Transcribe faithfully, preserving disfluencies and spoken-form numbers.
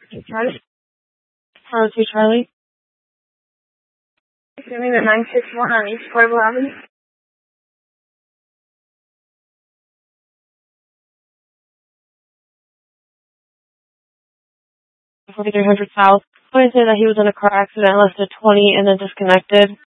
Charlie? Hello, to Charlie. Assuming that nine six one on East Portable Avenue. forty-three hundred South. I want to say that he was in a car accident, left at twenty, and then disconnected.